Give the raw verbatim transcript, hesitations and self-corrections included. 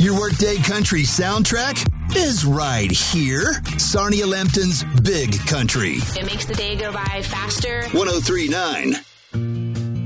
Your workday country soundtrack is right here. Sarnia Lambton's Big Country. It makes the day go by faster. one oh three point nine